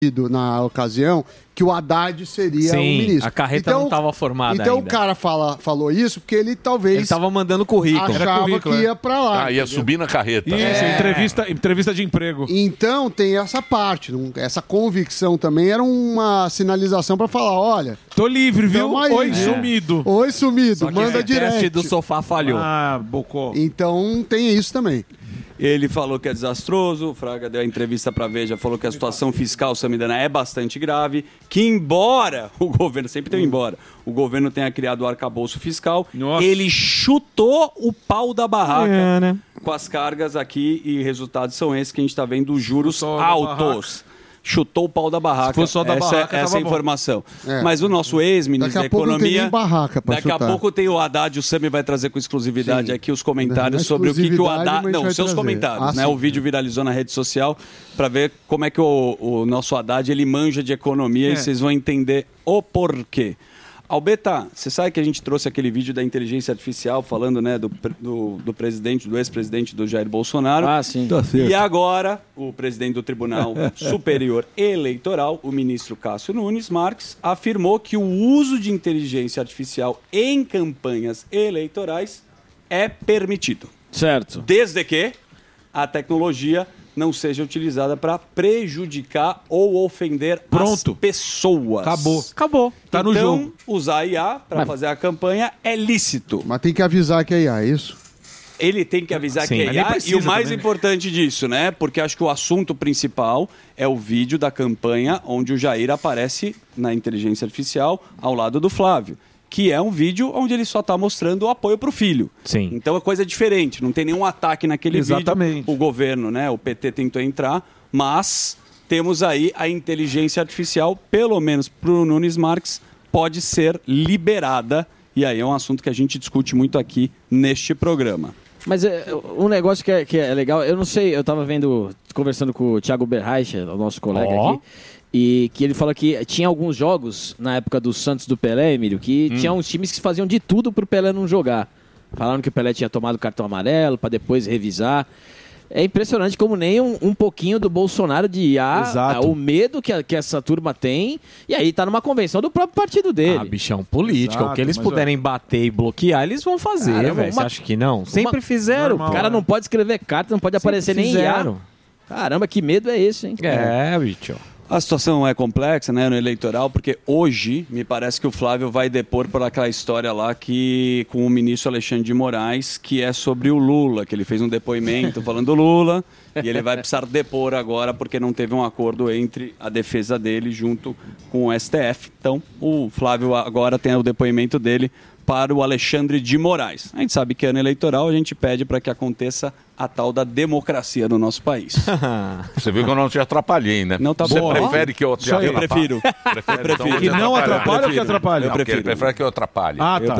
na ocasião que o Haddad seria o ministro. A carreta não estava formada então ainda. o cara falou isso porque ele talvez... Ele estava mandando currículo. Achava que ia pra lá. Ia subir na carreta. Isso, entrevista de emprego. Então tem essa parte. Essa convicção também era uma sinalização pra falar, olha... Tô livre, viu? Aí, Oi, sumido. Oi, sumido. Só que Manda o direto. teste do sofá falhou. Bocó. Então tem isso também. Ele falou que é desastroso, o Fraga deu a entrevista para a Veja, falou que a situação fiscal, Samidana, é bastante grave, que embora o governo, sempre tem embora, o governo tenha criado o arcabouço fiscal, ele chutou o pau da barraca com as cargas aqui e resultados são esses que a gente está vendo, juros altos. Chutou o pau da barraca. Se fosse só da barraca, essa é a informação. Mas o nosso ex-ministro da Economia... Daqui a pouco não tem nem barraca pra Daqui a chutar. pouco tem o Haddad, o Sami vai trazer com exclusividade aqui os comentários sobre o que o Haddad... Não, seus trazer. comentários, né? Sim. O vídeo viralizou na rede social para ver como é que o nosso Haddad ele manja de economia e vocês vão entender o porquê. Albeta, você sabe que a gente trouxe aquele vídeo da inteligência artificial falando, né, do presidente, do ex-presidente do Jair Bolsonaro. Sim. Tá certo. E agora, o presidente do Tribunal Superior Eleitoral, o ministro Cássio Nunes Marques, afirmou que o uso de inteligência artificial em campanhas eleitorais é permitido. Certo. Desde que a tecnologia não seja utilizada para prejudicar ou ofender as pessoas. Acabou. Tá no jogo. Então, usar IA para fazer a campanha é lícito. Mas tem que avisar que é IA, é isso? Ele tem que avisar Sim, que é mas IA. nem E precisa o mais também, né? importante disso, né? Porque acho que o assunto principal é o vídeo da campanha onde o Jair aparece na inteligência artificial ao lado do Flávio. Que é um vídeo onde ele só está mostrando o apoio para o filho. Sim. Então é coisa diferente, não tem nenhum ataque naquele Exatamente. vídeo. O governo, né, o PT tentou entrar, mas temos aí a inteligência artificial, pelo menos para o Nunes Marques, pode ser liberada. E aí é um assunto que a gente discute muito aqui neste programa. Mas um negócio que é legal, eu não sei, eu tava conversando com o Thiago Berreich, o nosso colega aqui, e que ele falou que tinha alguns jogos na época do Santos do Pelé, Emílio, que tinha uns times que faziam de tudo pro Pelé não jogar. Falaram que o Pelé tinha tomado cartão amarelo para depois revisar. É impressionante como nem um pouquinho do Bolsonaro de IA, o medo que essa turma tem, e aí tá numa convenção do próprio partido dele. Bichão, política. Exato, o que eles mas, puderem bater e bloquear, eles vão fazer, Cara, velho. Você acha que não? Sempre fizeram. O cara não pode escrever carta, não pode aparecer nem IA. Caramba, que medo é esse, hein? Bicho. A situação é complexa, né, no eleitoral, porque hoje me parece que o Flávio vai depor por aquela história lá que com o ministro Alexandre de Moraes, que é sobre o Lula, que ele fez um depoimento falando do Lula, e ele vai precisar depor agora porque não teve um acordo entre a defesa dele junto com o STF. Então, o Flávio agora tem o depoimento dele para o Alexandre de Moraes. A gente sabe que ano eleitoral a gente pede para que aconteça a tal da democracia no nosso país. Você viu que eu não te atrapalhei, né? Não tá Você bom. prefere que eu te atrapalhe? Eu prefiro. Que não atrapalhe ou que atrapalhe? Não, porque ele prefere que eu atrapalhe. Ah, tá.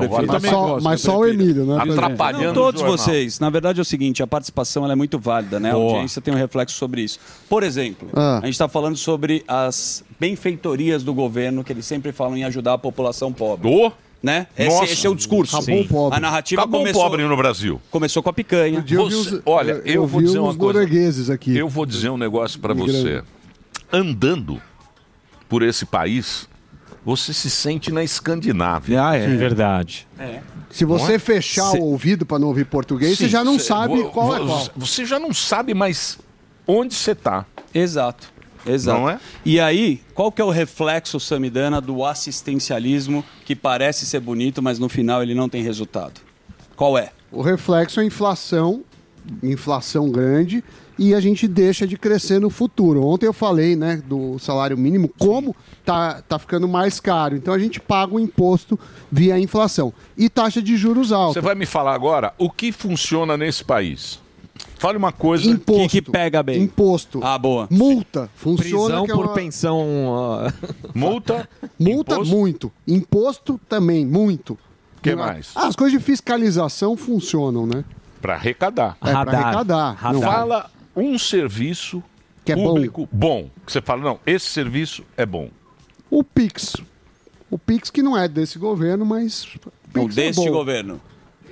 Mas só o Emílio, né? Atrapalhando Não, todos o jornal. vocês. Na verdade é o seguinte, a participação ela é muito válida, né? A audiência tem um reflexo sobre isso. Por exemplo, a gente está falando sobre as benfeitorias do governo, que eles sempre falam em ajudar a população pobre. Né? Esse é o discurso. Acabou o pobre. A narrativa Acabou começou... o pobre no Brasil. Começou com a picanha. Olha, eu vou vi dizer uma uns coisa. noruegueses aqui. Eu vou dizer um negócio para você. Andando por esse país, você se sente na Escandinávia. Ah, é. Verdade. Se você fechar o ouvido para não ouvir português, você já não sabe qual é qual. Você já não sabe mais onde você está. Exato. Não é? E aí, qual que é o reflexo, Samidana, do assistencialismo que parece ser bonito, mas no final ele não tem resultado? Qual é? O reflexo é a inflação grande, e a gente deixa de crescer no futuro. Ontem eu falei, né, do salário mínimo, como tá ficando mais caro. Então a gente paga o imposto via inflação. E taxa de juros alta. Você vai me falar agora o que funciona nesse país. Fale uma coisa que pega bem. Imposto. Ah, boa. Multa. Funciona. Prisão por pensão. Multa. Multa, imposto. muito. Imposto também, muito. O que mais? As coisas de fiscalização funcionam, né? Para arrecadar. Para arrecadar. Não. Fala um serviço que é público bom. Que você fala, não, esse serviço é bom. O Pix. O Pix que não é desse governo, mas... Não, Pix é deste bom. governo.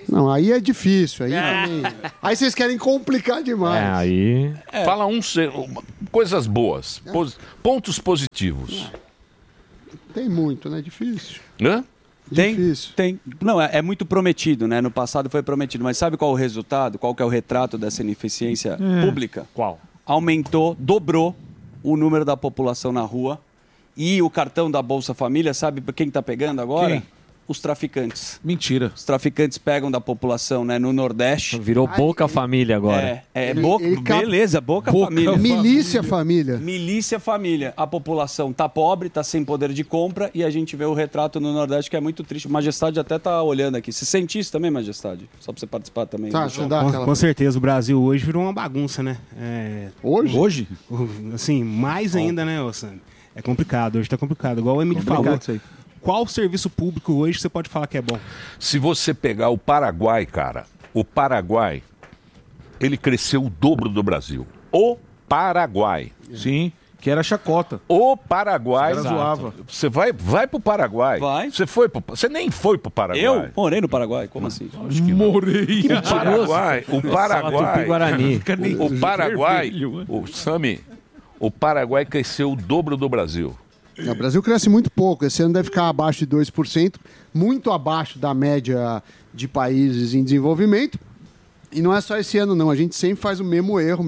Não, aí é difícil. Aí vocês querem complicar demais. Aí. Fala coisas boas, pontos positivos. Tem muito, né? Difícil. Hã? Difícil. Tem. Não, é muito prometido, né? No passado foi prometido. Mas sabe qual é o resultado? Qual que é o retrato dessa ineficiência pública? Qual? Aumentou, dobrou o número da população na rua. E o cartão da Bolsa Família, sabe quem está pegando agora? Quem? Os traficantes. Mentira. Os traficantes pegam da população, né? No Nordeste. Virou Boca Família agora. Beleza, Boca Família. Milícia Família. Milícia Família. A população tá pobre, tá sem poder de compra e a gente vê o retrato no Nordeste que é muito triste. Majestade até tá olhando aqui. Você sente isso também, Majestade? Só pra você participar também. Tá, você dá aquela... Com certeza, o Brasil hoje virou uma bagunça, né? Hoje? Assim, mais ainda, né, Sam? É complicado, hoje tá complicado. Igual o Emílio falou. Qual serviço público hoje você pode falar que é bom? Se você pegar o Paraguai, cara, o Paraguai, ele cresceu o dobro do Brasil. O Paraguai. Sim, que era chacota. O Paraguai. Era zoava. Você vai pro Paraguai. Vai. Você nem foi pro Paraguai. Eu morei no Paraguai, como assim? Morei. O Paraguai. Guarani. O Paraguai, o Paraguai cresceu o dobro do Brasil. O Brasil cresce muito pouco. Esse ano deve ficar abaixo de 2%, muito abaixo da média de países em desenvolvimento. E não é só esse ano, não. A gente sempre faz o mesmo erro.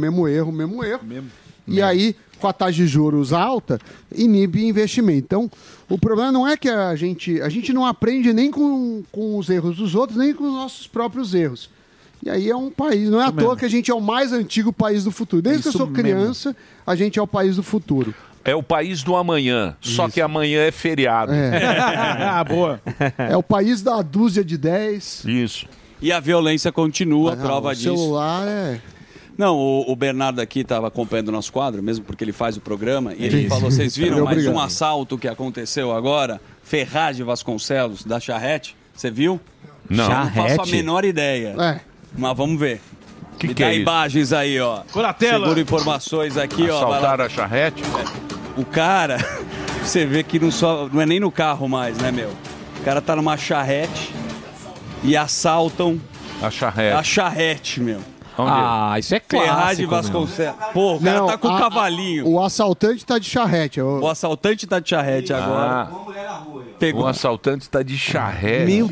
E aí, com a taxa de juros alta, inibe investimento. Então, o problema não é que a gente não aprende nem com os erros dos outros, nem com os nossos próprios erros. E aí é um país, não é à toa que a gente é o mais antigo país do futuro. Desde que eu sou criança, a gente é o país do futuro. É o país do amanhã, só que amanhã é feriado. Boa. É o país da dúzia de 10. Isso. E a violência continua, prova disso. O celular é... Não, o Bernardo aqui estava acompanhando o nosso quadro, mesmo porque ele faz o programa, e ele falou, vocês viram mais um assalto que aconteceu agora? Ferraz de Vasconcelos, da Charrete, você viu? Não. Não faço a menor ideia. Mas vamos ver. Que dá é isso? Imagens aí, ó. Por a tela. Segura informações aqui, ó. Assaltaram a charrete? O cara, você vê que não é nem no carro mais, né, meu? O cara tá numa charrete e assaltam a charrete, meu. Isso é clássico. Ferraz de Vasconcelos. Pô, o cara tá com o cavalinho. O assaltante tá de charrete. O assaltante tá de charrete agora. O assaltante tá de charrete.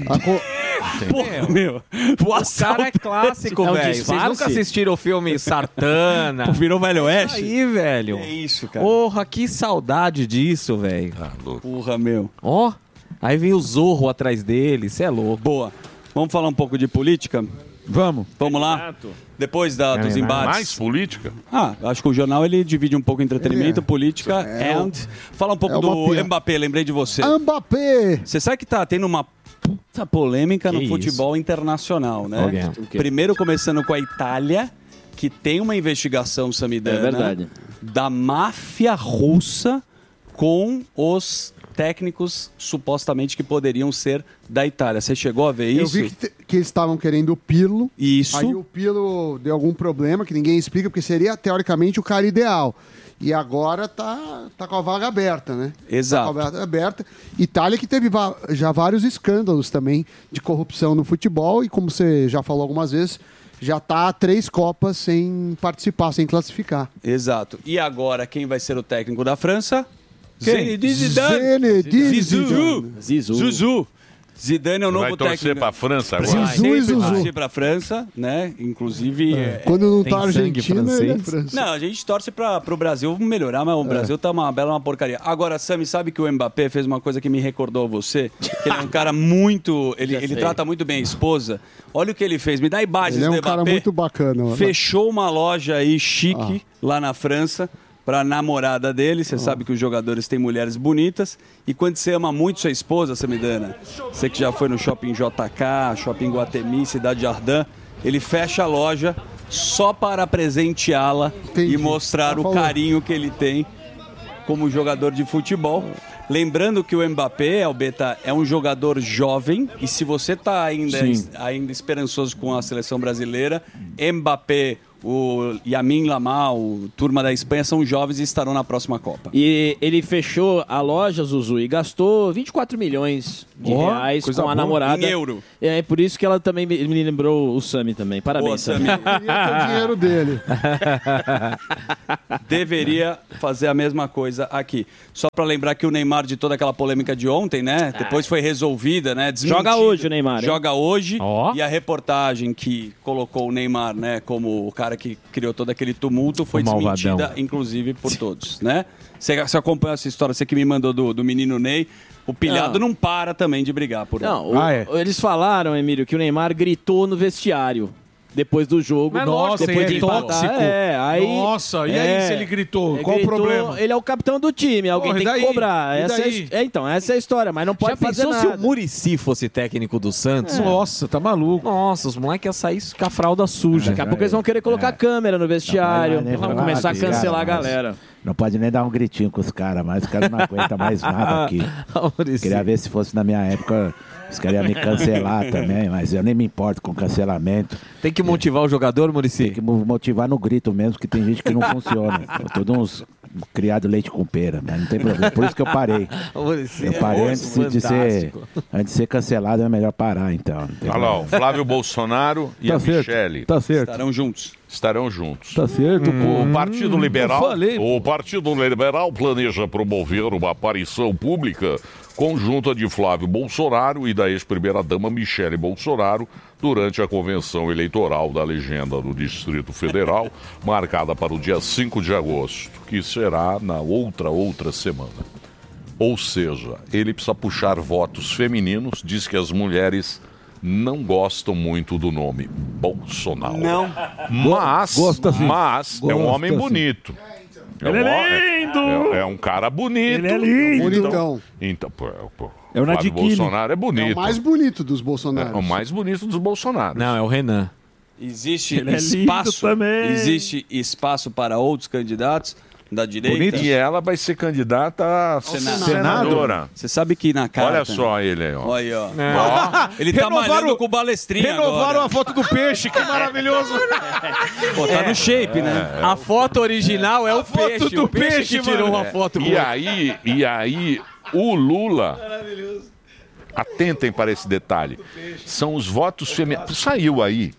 Meu. O cara é clássico, velho. Vocês nunca assistiram o filme Sartana? Pô, virou Velho Oeste? Aí, velho. É isso, cara. Porra, que saudade disso, velho. Porra, meu. Ó, aí vem o Zorro atrás dele, cê é louco. Boa. Vamos falar um pouco de política? Vamos lá? Depois dos embates. Mais política? Acho que o jornal ele divide um pouco entretenimento, política Fala um pouco do Mbappé, lembrei de você. Mbappé! Você sabe que tá tendo uma puta polêmica no futebol internacional, né? Primeiro começando com a Itália, que tem uma investigação, Samidana, da máfia russa com os técnicos supostamente que poderiam ser da Itália. Você chegou a ver isso? Eu vi que eles estavam querendo o Pirlo. Isso. Aí o Pirlo deu algum problema que ninguém explica, porque seria teoricamente o cara ideal. E agora tá com a vaga aberta, né? Exato. Tá com a vaga aberta. Itália que teve já vários escândalos também de corrupção no futebol e, como você já falou algumas vezes, já tá 3 Copas sem participar, sem classificar. Exato. E agora quem vai ser o técnico da França? Zizou. Zidane é o novo técnico. Vai torcer pra França agora? Vai torcer pra França, né? Inclusive... Quando não tá Argentina, ele é França. Não, a gente torce pro Brasil melhorar, mas o Brasil tá uma porcaria. Agora, Sami, sabe que o Mbappé fez uma coisa que me recordou você? Que ele é um cara muito... Ele trata muito bem a esposa. Olha o que ele fez. Me dá imagens do Mbappé. Ele é um cara muito bacana. Fechou uma loja aí chique lá na França para a namorada dele. Você sabe que os jogadores têm mulheres bonitas. E quando você ama muito sua esposa, Samidana, você que já foi no Shopping JK, Shopping Guatemi, Cidade Jardim, ele fecha a loja só para presenteá-la e mostrar o carinho que ele tem como jogador de futebol. Lembrando que o Mbappé, Albeta, é um jogador jovem, e se você está ainda esperançoso com a seleção brasileira, Mbappé, o Yamin Lamal, turma da Espanha, são jovens e estarão na próxima Copa. E ele fechou a loja, Zuzu, e gastou 24 milhões de reais com a boa. namorada. Em euro. É por isso que ela também me lembrou o Sami também. Parabéns, Sami. O dinheiro dele. Deveria fazer a mesma coisa aqui. Só para lembrar que o Neymar, de toda aquela polêmica de ontem, né? Depois foi resolvida, né? Joga hoje o Neymar. Joga hoje. E a reportagem que colocou o Neymar, né, como o cara que criou todo aquele tumulto foi desmentida, inclusive, por todos, né? Você acompanhou essa história, você que me mandou do menino Ney. O pilhado não para também de brigar por ele. Não, eles falaram, Emílio, que o Neymar gritou no vestiário. Depois do jogo. Mas nossa, depois de tóxico. Aí, Nossa, e aí se ele gritou? Qual o problema? Ele é o capitão do time, alguém tem que cobrar. Essa é a história, mas não pode fazer nada. Se o Muricy fosse técnico do Santos? Nossa, tá maluco. Nossa, os moleques iam sair com a fralda suja. Daqui a pouco eles vão querer colocar câmera no vestiário, vão começar a cancelar a galera. Não pode nem dar um gritinho com os caras, mas os caras não aguentam mais nada aqui. Queria ver se fosse na minha época, os caras iam me cancelar também, mas eu nem me importo com cancelamento. Tem que motivar o jogador, Muricy? Tem que motivar no grito mesmo, que tem gente que não funciona. Todos uns criados leite com pera, mas não tem problema. Por isso que eu parei. Eu parei antes de ser cancelado, é melhor parar, então. Olha lá, o Flávio Bolsonaro e a Michele. Tá certo. Estarão juntos. Estarão juntos. Tá certo, pô. O Partido Liberal, o Partido Liberal planeja promover uma aparição pública conjunta de Flávio Bolsonaro e da ex-primeira-dama Michele Bolsonaro durante a convenção eleitoral da legenda do Distrito Federal, marcada para o dia 5 de agosto, que será na outra semana. Ou seja, ele precisa puxar votos femininos, diz que as mulheres não gostam muito do nome Bolsonaro. Não. Mas é um homem bonito. Ele é lindo! É um cara bonito. Ele é lindo! Bonitão. Então, É o Flávio Bolsonaro é bonito. É o mais bonito dos Bolsonaros. É o mais bonito dos Bolsonaros. Não, é o Renan. Existe Ele é espaço, lindo também. Existe espaço para outros candidatos da direita. E ela vai ser candidata a senadora. Você sabe que na carta... Olha só ele aí, ó. Olha aí, ó. Ele tá malhando com o balestrinho Renovaram agora. a foto do peixe, que maravilhoso. Pô, tá no shape, né? A foto original é o peixe. do O peixe que tirou uma foto boa. E aí, o Lula... Atentem para esse detalhe. São os votos femininos. Saiu aí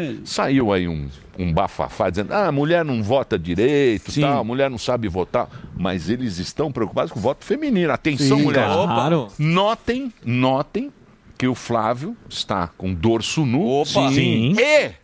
um bafafá dizendo a mulher não vota direito, tal, a mulher não sabe votar. Mas eles estão preocupados com o voto feminino. Atenção, mulheres. Claro. Notem que o Flávio está com dorso nu. Sim.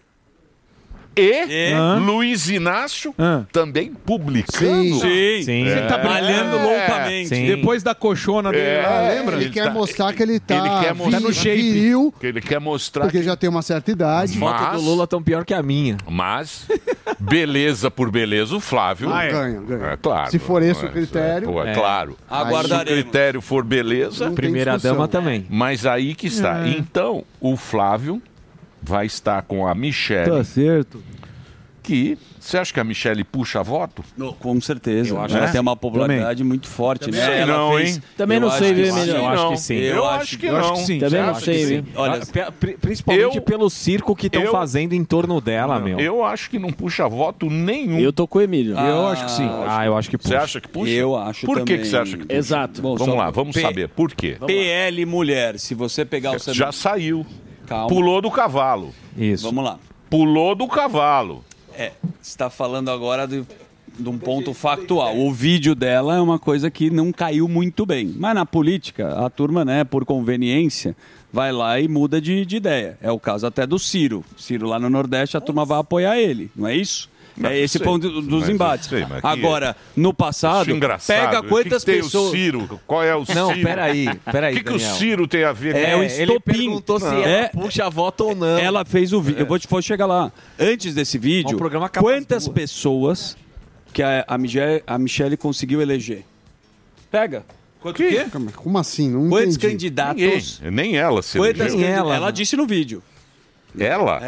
E Luiz Inácio também publicando. Sim. Você tá brilhando loucamente. Sim. Depois da coxona dele, lembra? Ele quer mostrar que ele tá no shape. Viril, que ele quer mostrar porque já tem uma certa idade. As fotos do Lula tão pior que a minha. Mas, beleza por beleza, o Flávio Ganha. É claro. Se for esse o critério. Claro. Aguardaremos. Se o critério for beleza, Primeira-dama também. mas aí que está. Então, o Flávio vai estar com a Michele. Tá certo. Que você acha que a Michele puxa voto? Com certeza. Eu acho que ela tem uma popularidade muito forte, né? Também não sei, viu, melhor. Eu acho que sim. Eu acho que não. Também não sei, viu. Olha, principalmente pelo circo que estão fazendo em torno dela, meu. Eu acho que não puxa voto nenhum. Eu tô com o Emílio. Eu acho que sim. Eu acho que puxa. Você acha que puxa? Eu acho Por também. que você acha que puxa? Exato. Bom, Vamos lá, vamos saber. Por quê? PL mulher, se você pegar o Já saiu. Calma. Pulou do cavalo. Isso. Vamos lá. Pulou do cavalo. Você está falando agora de um ponto factual. O vídeo dela é uma coisa que não caiu muito bem. Mas na política, a turma, né, por conveniência, vai lá e muda de ideia. É o caso até do Ciro. Ciro lá no Nordeste, a turma vai apoiar ele, não é isso? É esse ponto dos embates. Agora, no passado, pega quantas pessoas... O Ciro? Qual é o Ciro? Não, peraí. O que o Ciro tem a ver com o Ele estopim. perguntou se ela puxa voto ou não. Ela fez o vídeo. Eu vou chegar lá. Antes desse vídeo, quantas pessoas que a Michele conseguiu eleger? Pega. Quanto quê? Como assim? Não Quantos entendi. candidatos? Nem ela se elegeu. Ela disse no vídeo. Ela?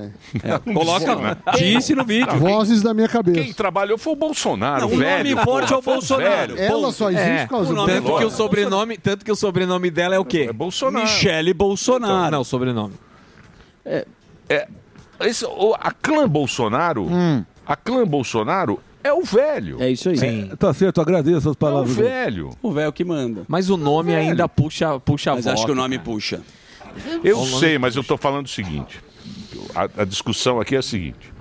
Coloca lá. Disse no vídeo. Vozes da minha cabeça. Quem trabalhou foi o Bolsonaro, O nome forte é o Bolsonaro. Ela só existe por causa do Tanto que o sobrenome dela é o quê? É Bolsonaro. Michele Bolsonaro. Não, o sobrenome. A clã Bolsonaro, é o velho. É isso aí. Sim. Tá certo, agradeço as palavras. É o velho. O velho que manda. Mas o nome ainda puxa Mas voto. acho que o nome puxa. Eu sei, mas eu tô falando o seguinte. A discussão aqui é a seguinte.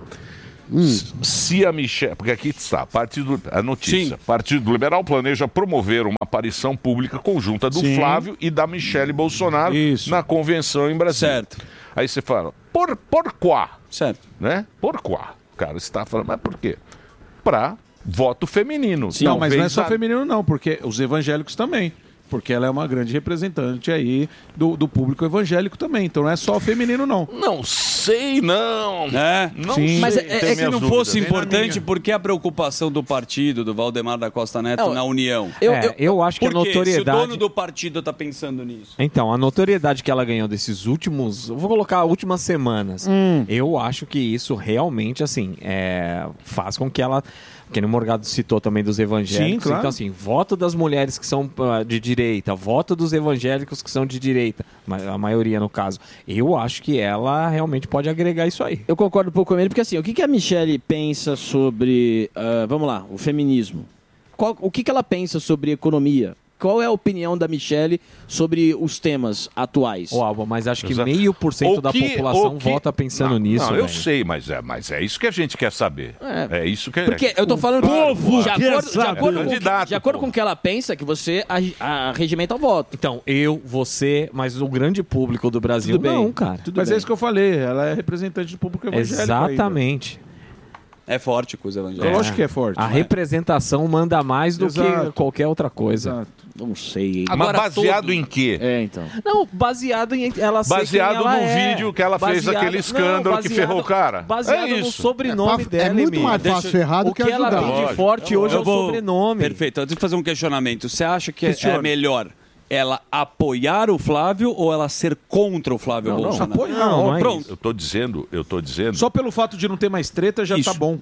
Se a Michelle... Porque aqui está, a notícia. Sim. Partido Liberal planeja promover uma aparição pública conjunta do Flávio e da Michelle Bolsonaro na convenção em Brasília. Certo. Aí você fala, por quá? Certo. Né? Por quá? O cara está falando, mas por quê? Pra voto feminino. Sim, não, mas não é só a- feminino não, porque os evangélicos também. Porque ela é uma grande representante aí do público evangélico também. Então não é só feminino, não. Não sei, não. É? Não Sim. sei. Mas Tenho se minhas não dúvidas. fosse importante, por que a preocupação do partido, do Valdemar da Costa Neto, na União? Eu acho que a Por quê? notoriedade... Se o dono do partido tá pensando nisso. Então, a notoriedade que ela ganhou desses últimos... Eu vou colocar últimas semanas. Eu acho que isso realmente, assim, faz com que ela... Porque o Morgado citou também dos evangélicos. Sim, claro. Então, assim, voto das mulheres que são de direita, voto dos evangélicos que são de direita, a maioria no caso. Eu acho que ela realmente pode agregar isso aí. Eu concordo um pouco com ele, porque assim, o que a Michelle pensa sobre, vamos lá, o feminismo? O que ela pensa sobre economia? Qual é a opinião da Michelle sobre os temas atuais? Ô, Alba, mas acho que Exato. 0,5% da população vota pensando Não, nisso. Não, eu velho. sei, mas é isso que a gente quer saber. É isso que Porque eu tô falando Povo de acordo com o pô. que ela pensa, que você regimenta o voto. Então, você, mas o grande público do Brasil Tudo bem. não, cara. Mas é isso que eu falei, ela é representante do público evangélico. Exatamente. É forte com os evangélicos. Lógico que é forte. A representação manda mais do que Exato. qualquer outra coisa. Exato. Não sei. Mas baseado em quê? Então. Não, baseado em ela ser Baseado quem ela no é. vídeo que ela fez Baseado- aquele escândalo não, que ferrou o cara. Baseado É no isso. sobrenome dela, muito Emílio. mais fácil ferrar do O que que ela ajudar. tem de Lógico. forte hoje é Eu o vou- sobrenome. Perfeito. Deixa eu fazer um questionamento. Você acha que é Questione. melhor ela apoiar o Flávio ou ela ser contra o Flávio Bolsonaro? apoio não é Pronto. Eu tô dizendo. Só pelo fato de não ter mais treta já Isso. tá bom.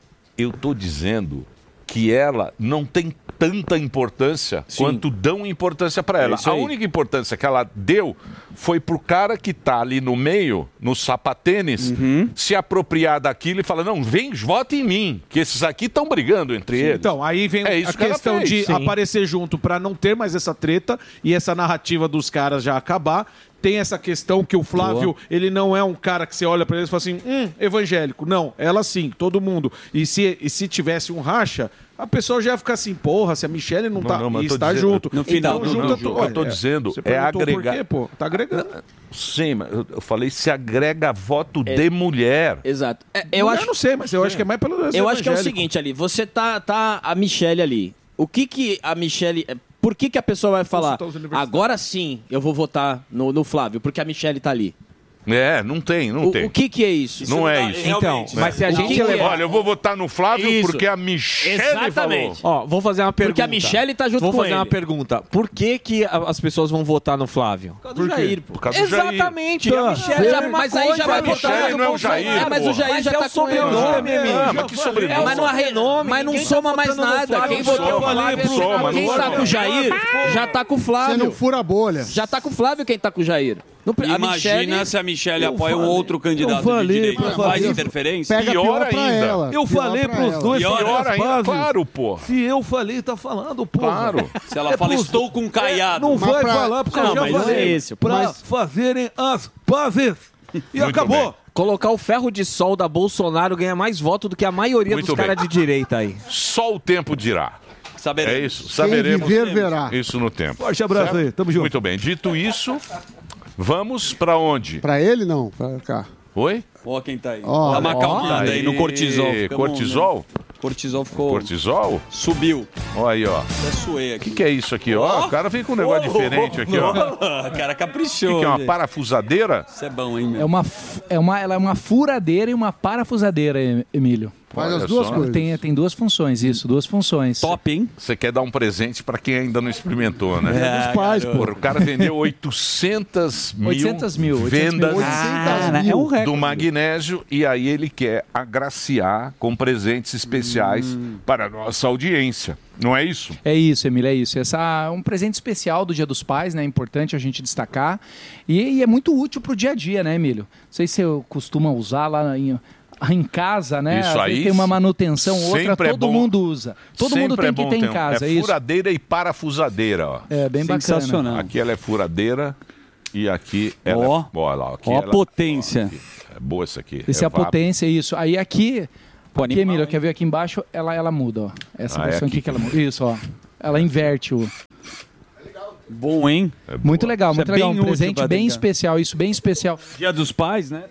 Eu tô dizendo que ela não tem tanta importância quanto dão importância para ela. isso A aí. única importância que ela deu foi pro cara que tá ali no meio, no sapatênis, se apropriar daquilo e falar, não, vem, vota em mim, que esses aqui estão brigando entre eles. Então, aí vem É isso a que ela questão fez, de sim. aparecer junto pra não ter mais essa treta e essa narrativa dos caras já acabar. Tem essa questão que o Flávio, ele não é um cara que você olha pra ele e fala assim, evangélico. Não, ela sim, todo mundo. E se tivesse um racha, a pessoa já ia ficar assim, porra, se a Michelle não tá não, mas e eu tô está dizendo- junto. No final, então, não, junta não, to- o que eu tô dizendo Você é perguntou agregar- Por quê, pô? Tá agregando. Sim, mas eu falei se agrega voto de mulher. Exato. Eu não sei, mas eu acho que é mais pelo Eu acho que é o evangélico. seguinte ali, você tá a Michelle ali. O que a Michelle... Por que a pessoa vai falar, Consultar os universitários. agora sim eu vou votar no Flávio, porque a Michelle tá ali? Não tem. O que é isso? Não é isso. Então, mas se a gente que levar... Olha, eu vou votar no Flávio Isso. porque a Michelle Exatamente. falou. Ó, vou fazer uma pergunta. Porque a Michelle tá junto Vou com fazer ele. uma pergunta. Por que as pessoas vão votar no Flávio? Por causa do Jair, pô. Por causa do Jair. Exatamente. E a Michelle é a mesma Mas aí já vai coisa. votar Michelle no não é o Bolsonaro. Jair, Mas o porra. Jair Mas já é tá o com ele. sobrenome, Ah, mas que sobrenome? Mas não, renome. mas não Ninguém soma tá mais votando no nada. Flávio. Quem votou no Soma, Flávio, não soma, quem não tá soma. com o Jair, já tá com o Você não Flávio. fura a bolha. Já tá com o Flávio quem tá com o Jair. A Imagina Michelle... se a Michelle apoia um outro candidato falei, de direita. eu Faz falei. interferência? Pega Pior pior pra ainda. ela. Eu Pior falei pra pros ela. dois Pior fazer Pior as ainda, pazes. claro, pô. Se eu falei, tá falando, pô. Claro. Se ela fala, estou com um caiado. Não Mas vai pra- falar, porque Não, eu já mas falei. é esse, pra mas- fazerem as pazes. E Muito acabou. bem. Colocar o ferro de sol da Bolsonaro ganha mais voto do que a maioria Muito dos caras bem. de direita aí. Só o tempo dirá. Saberemos. É isso. Quem Saberemos viver, verá. isso no tempo. Forte abraço aí, tamo junto. Muito bem. Dito isso, vamos pra onde? Pra ele, não. Pra cá. Oi? Ó quem tá aí. Ó, Dá uma acalmada aí no cortisol. Ficamos, Cortisol? né? Cortisol ficou... Cortisol? Subiu. Olha aí, ó. Até suei O aqui. que é isso aqui, ó? O cara vem com um negócio diferente aqui, ó. O Cara, caprichou. que é uma gente. parafusadeira? Isso é bom, hein, meu? Ela é uma furadeira e uma parafusadeira, Emílio. Faz Olha as duas só. coisas. Tem duas funções, isso, duas funções. Top, hein? Você quer dar um presente para quem ainda não experimentou, né? É dos pais, pô. Porra, o cara vendeu 800 mil vendas É um do recorde. magnésio e aí ele quer agraciar com presentes especiais para a nossa audiência. Não é isso? É isso, Emílio, é isso. Um presente especial do Dia dos Pais, né? É importante a gente destacar. E é muito útil para o dia a dia, né, Emílio? Não sei se você costuma usar lá em casa, né? Isso Às aí vezes tem uma manutenção, outra sempre é todo bom. mundo usa. Todo mundo Sempre tem que bom ter em ter casa, é isso. furadeira e parafusadeira, ó. É bem bacana. Sensacional. Aqui ela é furadeira e aqui ela Ó. olha lá, aqui Ó a ela- potência. ó, aqui. É boa essa aqui. Essa é a vácuo. potência, isso. Aí aqui, animal, Emílio, hein? quer ver aqui embaixo? Ela muda, ó. Essa Ah, é versão aqui aqui que ela muda. Isso, ó. Ela inverte o... Bom, hein? É boa. Muito legal, Isso é muito legal. bem Um útil presente pra bem brincar. especial, isso, bem especial. Dia dos Pais, né?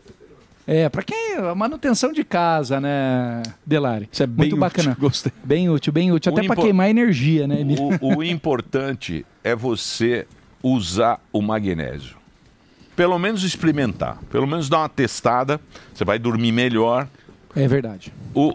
Pra quem? A manutenção de casa, né, Delari? Isso é bem muito útil, bacana. gostei. Bem útil, bem útil. Até pra impo- queimar energia, né, Emílio? O importante é você usar o magnésio. Pelo menos experimentar. Pelo menos dar uma testada. Você vai dormir melhor. É verdade.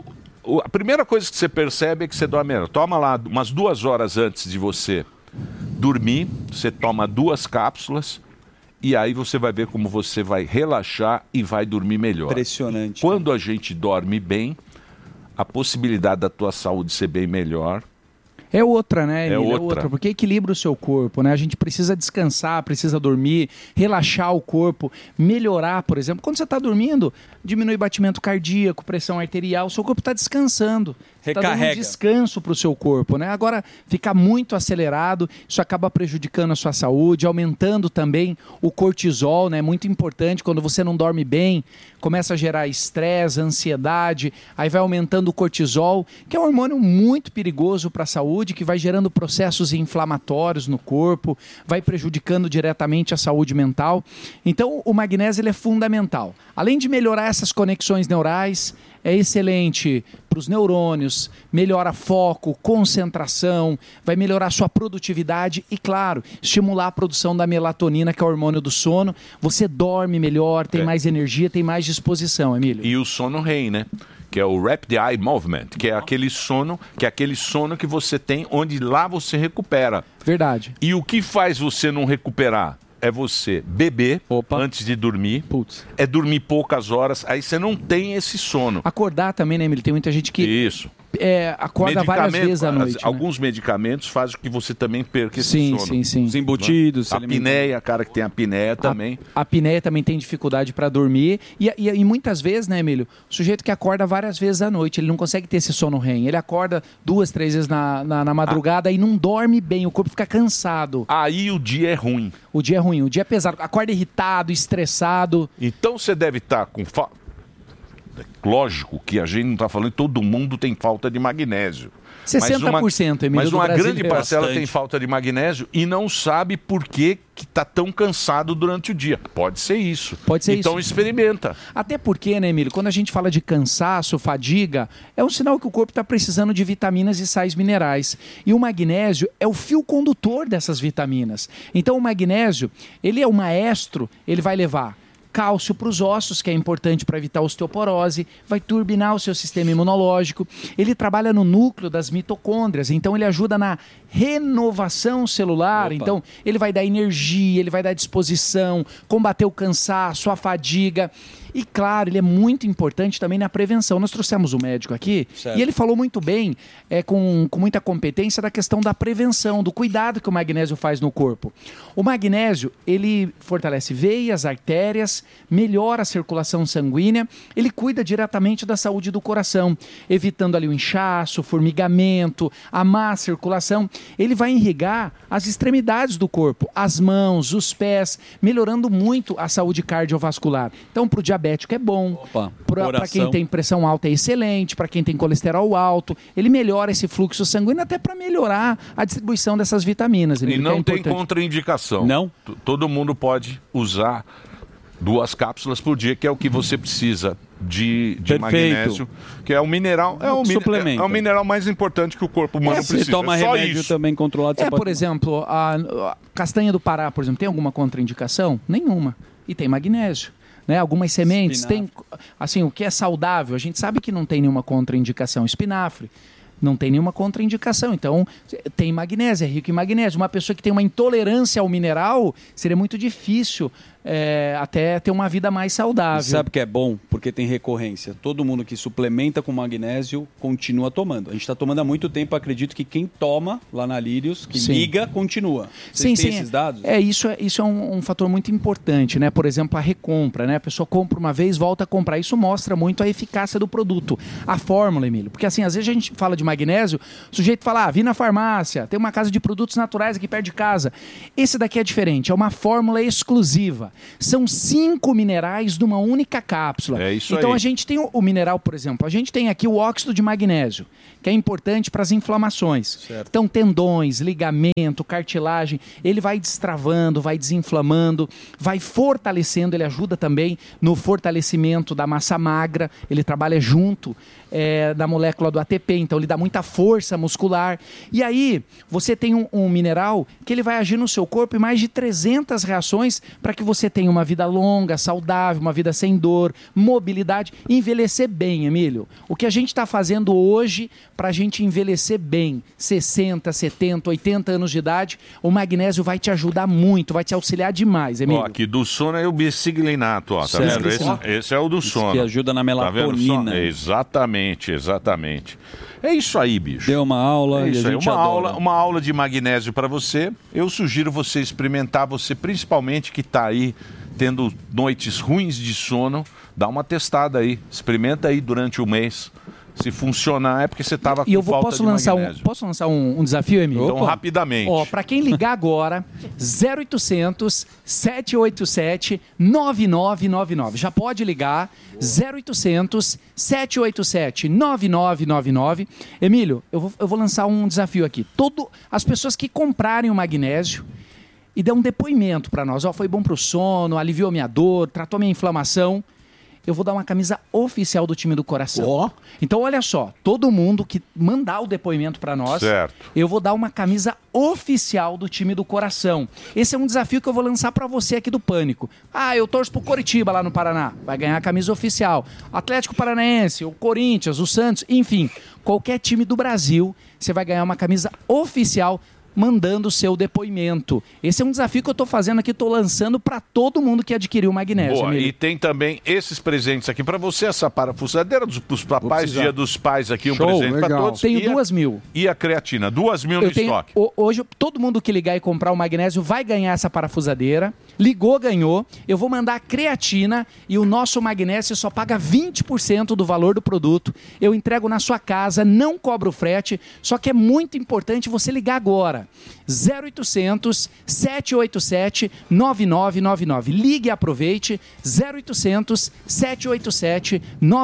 A primeira coisa que você percebe é que você dorme melhor. Toma lá umas 2 horas antes de você dormir. Você toma 2 cápsulas. E aí você vai ver como você vai relaxar e vai dormir melhor. Impressionante. Quando a gente dorme bem, a possibilidade da tua saúde ser bem melhor. É outra, né, Emílio? É outra. Porque equilibra o seu corpo, né? A gente precisa descansar, precisa dormir, relaxar o corpo, melhorar, por exemplo. Quando você está dormindo, diminui batimento cardíaco, pressão arterial, o seu corpo está descansando. Você tá dando um Recarrega. descanso para o seu corpo, né? Agora, ficar muito acelerado, isso acaba prejudicando a sua saúde, aumentando também o cortisol, né? Muito importante, quando você não dorme bem, começa a gerar estresse, ansiedade, aí vai aumentando o cortisol, que é um hormônio muito perigoso para a saúde, que vai gerando processos inflamatórios no corpo, vai prejudicando diretamente a saúde mental. Então, o magnésio ele é fundamental. Além de melhorar essas conexões neurais, é excelente para os neurônios, melhora foco, concentração, vai melhorar a sua produtividade e, claro, estimular a produção da melatonina, que é o hormônio do sono. Você dorme melhor, tem mais energia, tem mais disposição, Emílio. E o sono REM, né? Que é o Rapid Eye Movement, que é aquele sono que você tem onde lá você recupera. Verdade. E o que faz você não recuperar? É você beber antes de dormir, é dormir poucas horas, aí você não tem esse sono. Acordar também, né, Emílio? Tem muita gente que Isso. acorda várias vezes à noite. né? Alguns medicamentos fazem com que você também perca esse Sim, sono. sim, sim. Os embutidos, A apneia, cara que tem apneia também. A apneia também tem dificuldade para dormir. E muitas vezes, né, Emílio? O sujeito que acorda várias vezes à noite, ele não consegue ter esse sono REM. Ele acorda 2, 3 vezes na madrugada e não dorme bem, o corpo fica cansado. Aí o dia é ruim. O dia é ruim, o dia é pesado. Acorda irritado, estressado. Então você deve estar com Lógico que a gente não está falando que todo mundo tem falta de magnésio. 60%, Emílio, Mas do uma Brasil grande é parcela bastante. tem falta de magnésio e não sabe por que está tão cansado durante o dia. Pode ser isso. Pode ser então isso. experimenta. Até porque, né, Emílio, quando a gente fala de cansaço, fadiga, é um sinal que o corpo está precisando de vitaminas e sais minerais. E o magnésio é o fio condutor dessas vitaminas. Então o magnésio, ele é o maestro, ele vai levar cálcio para os ossos, que é importante para evitar a osteoporose, vai turbinar o seu sistema imunológico. Ele trabalha no núcleo das mitocôndrias, então ele ajuda na renovação celular. Opa. Então ele vai dar energia, ele vai dar disposição, combater o cansaço, a fadiga. E claro, ele é muito importante também na prevenção. Nós trouxemos um médico aqui Certo. e ele falou muito bem, com muita competência, da questão da prevenção, do cuidado que o magnésio faz no corpo. O magnésio, ele fortalece veias, artérias, melhora a circulação sanguínea, ele cuida diretamente da saúde do coração, evitando ali o inchaço, o formigamento, a má circulação. Ele vai irrigar as extremidades do corpo, as mãos, os pés, melhorando muito a saúde cardiovascular. Então, para o diabético é bom, para quem tem pressão alta é excelente, para quem tem colesterol alto, ele melhora esse fluxo sanguíneo até para melhorar a distribuição dessas vitaminas. E Emílio, que é não tem importante. contraindicação. Não? Todo mundo pode usar 2 cápsulas por dia, que é o que você precisa de Perfeito. magnésio, que é um mineral, Suplemento. é o mineral mais importante que o corpo humano precisa. Você toma é só remédio isso. também controlado. você pode Por exemplo, a castanha do Pará, por exemplo, tem alguma contraindicação? Nenhuma. E tem magnésio. né? Algumas sementes. Tem, assim, o que é saudável, a gente sabe que não tem nenhuma contraindicação. Espinafre. Não tem nenhuma contraindicação. Então, tem magnésio, é rico em magnésio. Uma pessoa que tem uma intolerância ao mineral, seria muito difícil até ter uma vida mais saudável. E sabe que é bom? Porque tem recorrência. Todo mundo que suplementa com magnésio continua tomando. A gente está tomando há muito tempo, acredito que quem toma lá na Lírios, que liga, continua. Vocês têm esses dados? Isso é um fator muito importante, né? Por exemplo, a recompra, né? A pessoa compra uma vez, volta a comprar. Isso mostra muito a eficácia do produto. A fórmula, Emílio. Porque assim, às vezes a gente fala de magnésio, o sujeito fala, vi na farmácia, tem uma casa de produtos naturais aqui perto de casa. Esse daqui é diferente, é uma fórmula exclusiva. São 5 minerais numa única cápsula. É isso então aí. A gente tem o mineral, por exemplo, a gente tem aqui o óxido de magnésio, que é importante para as inflamações. Certo. Então tendões, ligamento, cartilagem, ele vai destravando, vai desinflamando, vai fortalecendo, ele ajuda também no fortalecimento da massa magra, ele trabalha junto da molécula do ATP, então ele dá muita força muscular. E aí você tem um mineral que ele vai agir no seu corpo em mais de 300 reações para que você tenha uma vida longa, saudável, uma vida sem dor, mobilidade, envelhecer bem, Emílio. O que a gente está fazendo hoje para a gente envelhecer bem, 60, 70, 80 anos de idade, o magnésio vai te ajudar muito, vai te auxiliar demais, Emílio. Ó, aqui do sono é o biciglinato, ó, tá Certo. vendo? Esse é o do sono. Que ajuda na Tá vendo só? melatonina. Exatamente. É isso aí, bicho. Deu uma aula É e a isso aí, gente adora. uma aula de magnésio para você. Eu sugiro você experimentar, você principalmente que está aí tendo noites ruins de sono, dá uma testada aí, experimenta aí durante o mês. Se funcionar é porque você estava com falta de magnésio. Posso lançar um desafio, Emílio? Então, rapidamente. Ó, para quem ligar agora, 0800 787 9999. Já pode ligar, 0800 787 9999. Emílio, eu vou lançar um desafio aqui. As pessoas que comprarem o magnésio e der um depoimento para nós, foi bom para o sono, aliviou minha dor, tratou minha inflamação, eu vou dar uma camisa oficial do time do coração. Então, olha só, todo mundo que mandar o depoimento para nós, certo, eu vou dar uma camisa oficial do time do coração. Esse é um desafio que eu vou lançar para você aqui do Pânico. Eu torço pro Coritiba lá no Paraná, vai ganhar a camisa oficial. Atlético Paranaense, o Corinthians, o Santos, enfim, qualquer time do Brasil, você vai ganhar uma camisa oficial mandando o seu depoimento. Esse é um desafio que eu estou fazendo aqui, estou lançando para todo mundo que adquiriu o magnésio. Boa, e tem também esses presentes aqui para você, essa parafusadeira dos papais, Dia dos Pais aqui, um presente para todos. Tenho 2.000. E a creatina, 2.000 no estoque. Hoje, todo mundo que ligar e comprar o magnésio vai ganhar essa parafusadeira. Ligou, ganhou. Eu vou mandar a creatina e o nosso magnésio só paga 20% do valor do produto. Eu entrego na sua casa, não cobro frete, só que é muito importante você ligar agora. 0800 787 9999. Ligue e aproveite. 0800 787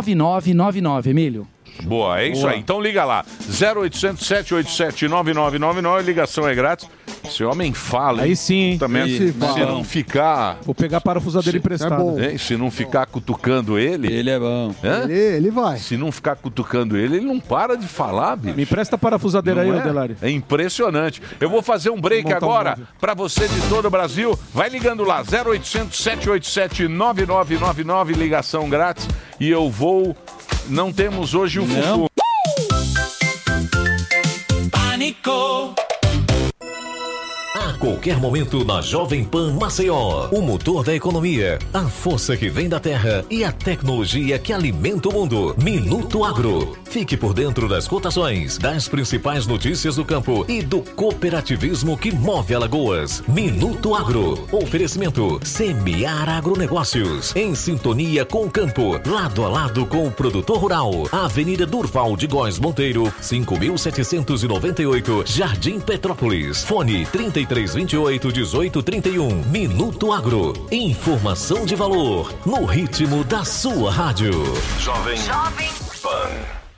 9999. Emílio. Boa, é isso aí. Então liga lá. 0800 787 9999. Ligação é grátis. Esse homem fala, hein? Aí sim, hein? Também, se não ficar... Vou pegar parafusadeira emprestada. Se não ficar cutucando ele... Ele é bom. Ele vai. Se não ficar cutucando ele não para de falar, bicho. Me presta a parafusadeira aí, Delari. É impressionante. Eu vou fazer um break agora para você de todo o Brasil. Vai ligando lá, 0800 787 9999, ligação grátis. E eu vou... Não temos hoje o Fufu. Pânico. A qualquer momento na Jovem Pan Maceió, o motor da economia, a força que vem da terra e a tecnologia que alimenta o mundo. Minuto Agro. Fique por dentro das cotações, das principais notícias do campo e do cooperativismo que move Alagoas. Minuto Agro. Oferecimento Semear Agronegócios. Em sintonia com o campo, lado a lado com o produtor rural. Avenida Durval de Góes Monteiro, 5.798, Jardim Petrópolis. Fone 3328-1831. Minuto Agro. Informação de valor no ritmo da sua rádio. Jovem Pan.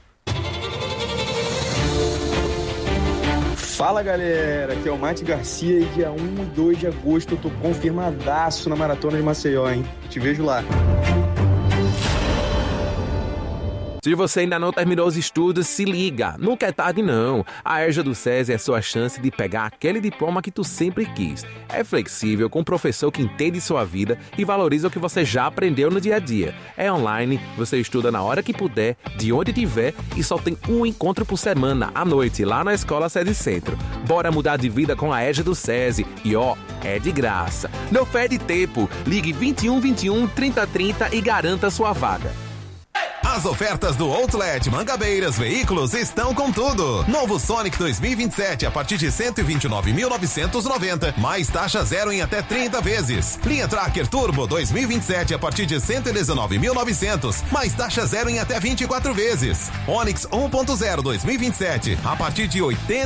Fala galera, aqui é o Mate Garcia e dia 1 e 2 de agosto eu tô confirmadaço na Maratona de Maceió, hein? Te vejo lá. Se você ainda não terminou os estudos, se liga, nunca é tarde não. A EJA do SESI é sua chance de pegar aquele diploma que tu sempre quis. É flexível, com um professor que entende sua vida e valoriza o que você já aprendeu no dia a dia. É online, você estuda na hora que puder, de onde tiver e só tem um encontro por semana, à noite, lá na Escola SESI Centro. Bora mudar de vida com a EJA do SESI e é de graça. Não perde tempo, ligue 21 21 30 30 e garanta sua vaga. As ofertas do Outlet Mangabeiras Veículos estão com tudo. Novo Sonic 2027 a partir de 129.990, mais taxa zero em até 30 vezes. Linha Tracker Turbo 2027 a partir de 119.900, mais taxa zero em até 24 vezes. Onix 1.0 2027 a partir de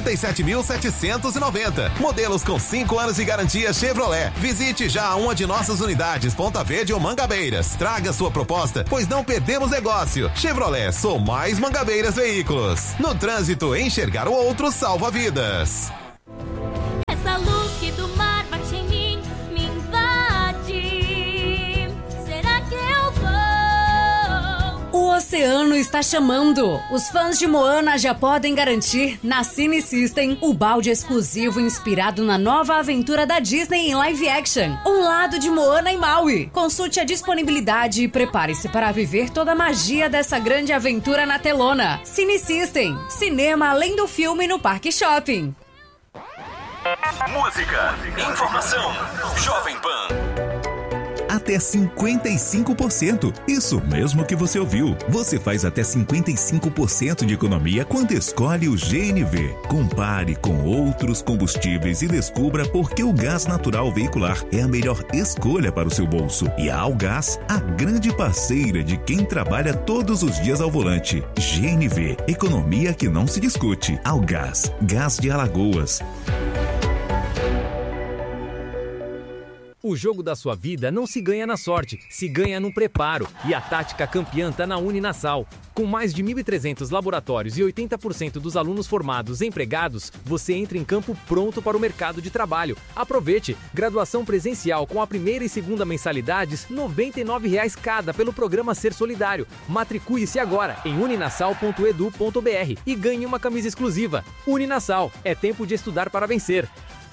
87.790. Modelos com 5 anos de garantia Chevrolet. Visite já uma de nossas unidades, Ponta Verde ou Mangabeiras. Traga sua proposta, pois não perdemos negócio. Chevrolet, sou mais Mangabeiras Veículos. No trânsito, enxergar o outro salva vidas. Essa luz que do mar bate em mim, me invade. Será que eu vou? O oceano está chamando. Os fãs de Moana já podem garantir na Cine System o balde exclusivo inspirado na nova aventura da Disney em live action, Um Lado de Moana em Maui. Consulte a disponibilidade e prepare-se para viver toda a magia dessa grande aventura na telona. Cine System, cinema além do filme no Parque Shopping. Música, informação, Jovem Pan. Até 55%. Isso mesmo que você ouviu. Você faz até 55% de economia quando escolhe o GNV. Compare com outros combustíveis e descubra por que o gás natural veicular é a melhor escolha para o seu bolso. E a Algás, a grande parceira de quem trabalha todos os dias ao volante. GNV, economia que não se discute. Algás, gás de Alagoas. O jogo da sua vida não se ganha na sorte, se ganha no preparo. E a tática campeã está na Uninasal. Com mais de 1.300 laboratórios e 80% dos alunos formados e empregados, você entra em campo pronto para o mercado de trabalho. Aproveite! Graduação presencial com a primeira e segunda mensalidades, R$ 99,00 cada pelo programa Ser Solidário. Matricule-se agora em uninasal.edu.br e ganhe uma camisa exclusiva. Uninasal, é tempo de estudar para vencer.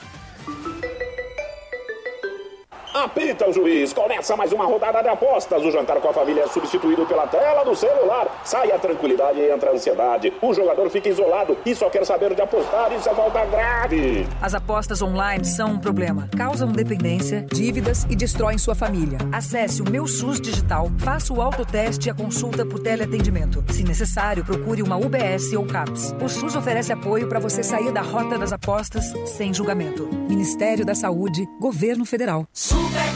Apita o juiz, começa mais uma rodada de apostas. O jantar com a família é substituído pela tela do celular. Sai a tranquilidade e entra a ansiedade. O jogador fica isolado e só quer saber de apostar. Isso é falta grave. As apostas online são um problema. Causam dependência, dívidas e destroem sua família. Acesse o Meu SUS Digital, faça o autoteste e a consulta por teleatendimento. Se necessário, procure uma UBS ou CAPS. O SUS oferece apoio para você sair da rota das apostas sem julgamento. Ministério da Saúde, Governo Federal.